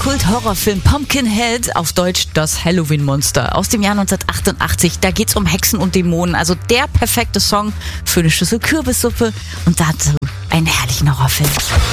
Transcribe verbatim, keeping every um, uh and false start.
Kult-Horrorfilm Pumpkinhead, auf Deutsch das Halloween-Monster aus dem Jahr neunzehnhundertachtundachtzig. Da geht's um Hexen und Dämonen, also der perfekte Song für eine Schüssel Kürbissuppe und dazu einen herrlichen Horrorfilm.